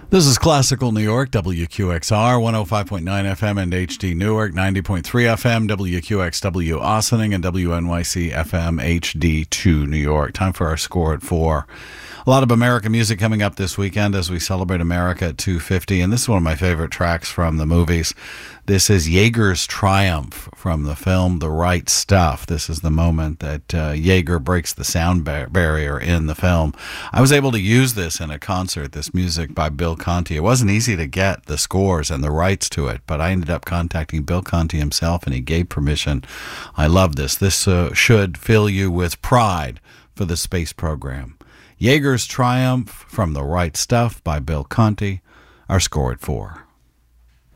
This is Classical New York, WQXR, 105.9 FM and HD Newark, 90.3 FM, WQXW Ossining, and WNYC FM HD2 New York. Time for our score at 4. A lot of American music coming up this weekend as we celebrate America at 250, and this is one of my favorite tracks from the movies. This is Jaeger's Triumph from the film The Right Stuff. This is the moment that Jaeger breaks the sound barrier in the film. I was able to use this in a concert, this music by Bill Conti. It wasn't easy to get the scores and the rights to it, but I ended up contacting Bill Conti himself, and he gave permission. I love this. This should fill you with pride for the space program. Jaeger's Triumph from The Right Stuff by Bill Conti, our score at 4.